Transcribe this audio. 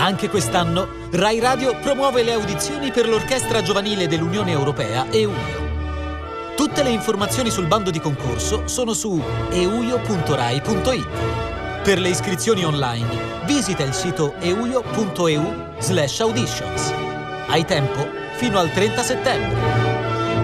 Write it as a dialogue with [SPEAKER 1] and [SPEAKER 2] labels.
[SPEAKER 1] Anche quest'anno Rai Radio promuove le audizioni per l'Orchestra Giovanile dell'Unione Europea EUIO. Tutte le informazioni sul bando di concorso sono su euio.rai.it. Per le iscrizioni online, visita il sito euio.eu/auditions. Hai tempo fino al 30 settembre.